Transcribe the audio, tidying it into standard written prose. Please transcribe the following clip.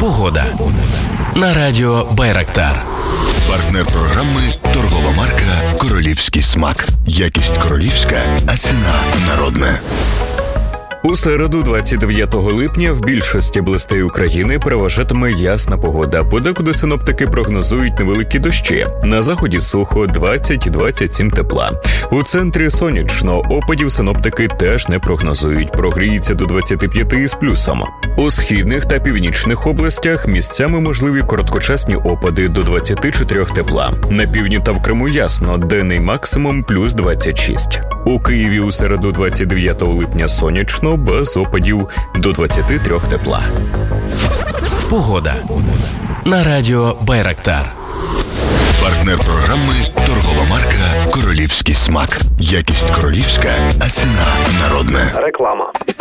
Погода. На радіо Байрактар. Партнер програми – торгова марка «Королівський смак». Якість королівська, а ціна народна. У середу, 29 липня, в більшості областей України переважатиме ясна погода. Подекуди синоптики прогнозують невеликі дощі. На заході сухо, 20-27 тепла. У центрі сонячно, опадів синоптики теж не прогнозують. Прогріється до 25 із плюсом. У східних та північних областях місцями можливі короткочасні опади до 24 тепла. На півдні та в Криму ясно, денний максимум плюс 26. У Києві у середу, 29 липня, сонячно, без опадів до 23 тепла. Погода. На радіо Байрактар. Партнер програми – торгова марка «Королівський смак». Якість королівська, а ціна народна. Реклама.